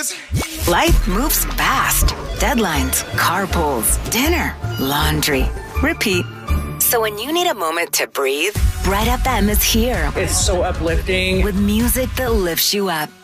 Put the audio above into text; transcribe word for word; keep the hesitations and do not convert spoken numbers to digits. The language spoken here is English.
was. Life moves fast. Deadlines, carpools, dinner, laundry. Repeat. So when you need a moment to breathe, Bright F M is here. It's so uplifting. With music that lifts you up.